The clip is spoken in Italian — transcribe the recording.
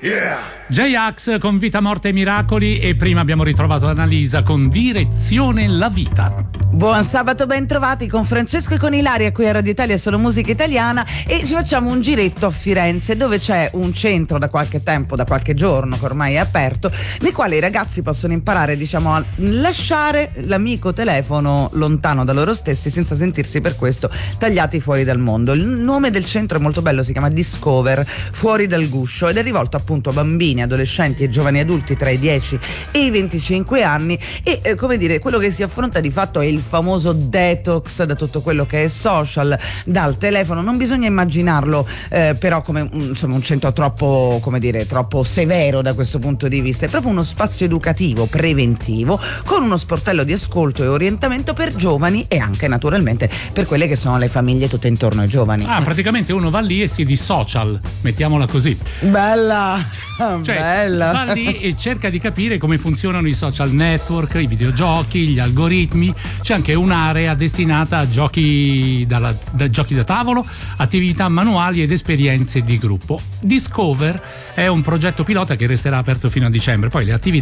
J-Ax con Vita, Morte e Miracoli, e prima abbiamo ritrovato Annalisa con Direzione la Vita. Buon sabato, ben trovati con Francesco e con Ilaria qui a Radio Italia Solo Musica Italiana, e ci facciamo un giretto a Firenze, dove c'è un centro da qualche tempo, da qualche giorno che ormai è aperto, nel quale i ragazzi possono imparare, diciamo, a lasciare l'amico telefono lontano da loro stessi senza sentirsi per questo tagliati fuori dal mondo. Il nome del centro è molto bello, si chiama Discover, fuori dal guscio, ed è rivolto appunto a bambini, adolescenti e giovani adulti tra i 10 e i 25 anni, e come dire, quello che si affronta di fatto è il famoso detox da tutto quello che è social, dal telefono. Non bisogna immaginarlo però come insomma un centro troppo, come dire, troppo severo da questo punto di vista. È proprio uno spazio educativo preventivo, con uno sportello di ascolto e orientamento per giovani e anche naturalmente per quelle che sono le famiglie tutte intorno ai giovani. Praticamente uno va lì e si disocial, mettiamola così. Bella, cioè, bella. Va lì e cerca di capire come funzionano i social network, i videogiochi, gli algoritmi. C'è anche un'area destinata a giochi giochi da tavolo, attività manuali ed esperienze di gruppo. Discover è un progetto pilota che resterà aperto fino a dicembre. Poi le attività